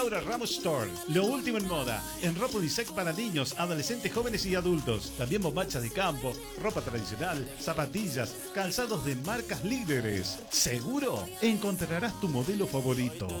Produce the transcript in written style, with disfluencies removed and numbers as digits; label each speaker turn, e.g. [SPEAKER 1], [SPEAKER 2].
[SPEAKER 1] Laura Ramos Store. Lo último en moda, en ropa unisex para niños, adolescentes, jóvenes y adultos. También bombachas de campo, ropa tradicional, zapatillas, calzados de marcas líderes. ¿Seguro? Encontrarás tu modelo favorito.